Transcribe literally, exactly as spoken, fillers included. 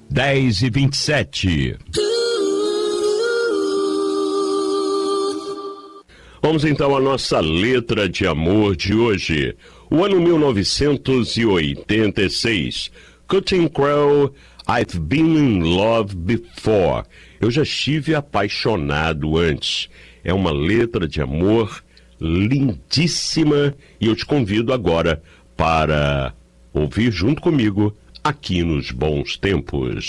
dez e vinte e sete. Vamos então à nossa letra de amor de hoje. O ano mil novecentos e oitenta e seis. Cutting Crow, I've been in love before. Eu já estive apaixonado antes. É uma letra de amor lindíssima e eu te convido agora para ouvir junto comigo aqui nos Bons Tempos.